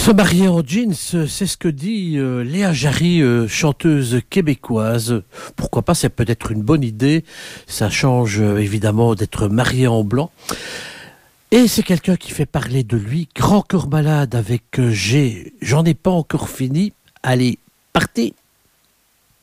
Se marier en jeans, c'est ce que dit Léa Jarry, chanteuse québécoise. Pourquoi pas, c'est peut-être une bonne idée. Ça change évidemment d'être marié en blanc. Et c'est quelqu'un qui fait parler de lui. Grand corps malade avec j'en ai pas encore fini. Allez, partez!